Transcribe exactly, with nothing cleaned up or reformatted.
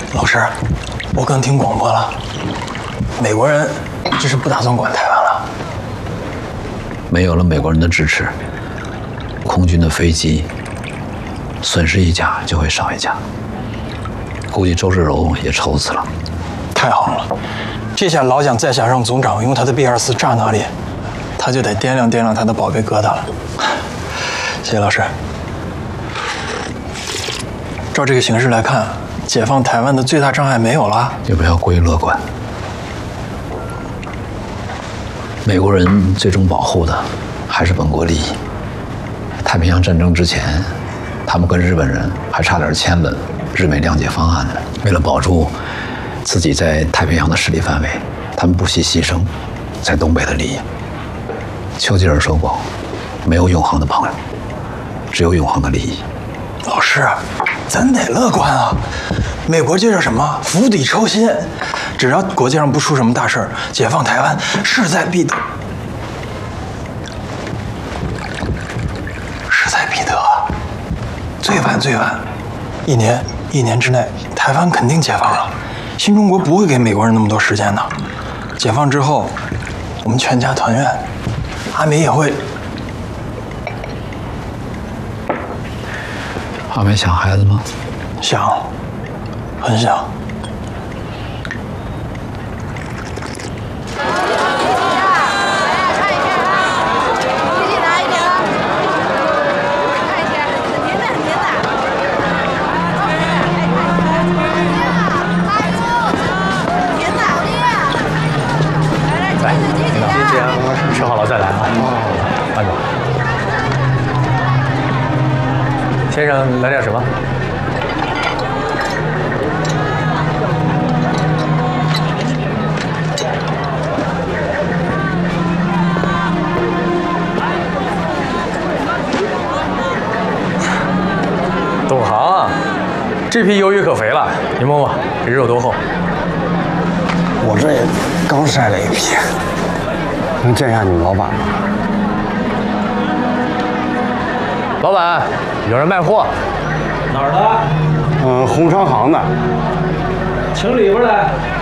老师，我刚听广播了，美国人这是不打算管台湾了。 没有了美国人的支持，空军的飞机损失一架就会少一架，估计周志柔也愁死了。 太好了，这下老蒋再想让总长用他的 B 二四炸那里，他就得掂量掂量他的宝贝疙瘩了。谢谢老师。照这个形势来看，解放台湾的最大障碍没有了。 就不要过于乐观。美国人最终保护的还是本国利益。太平洋战争之前，他们跟日本人还差点签了日美谅解方案呢。为了保住自己在太平洋的势力范围，他们不惜牺牲在东北的利益。丘吉尔说过，没有永恒的朋友，只有永恒的利益。 老师，咱得乐观啊！美国这叫什么？釜底抽薪。只要国际上不出什么大事儿，解放台湾势在必得。势在必得，最晚最晚，一年一年之内，台湾肯定解放了。新中国不会给美国人那么多时间的。解放之后，我们全家团圆，阿美也会。 阿美想孩子吗？ 想，很想。 吃好了再来啊！慢走。先生，来点什么？懂行啊！这批鱿鱼可肥了，你摸摸，这肉多厚。 我这也刚筛了一批。能见一下你们老板吗？ 老板，有人卖货。 哪儿的？ 嗯，红商行的。 请里边来。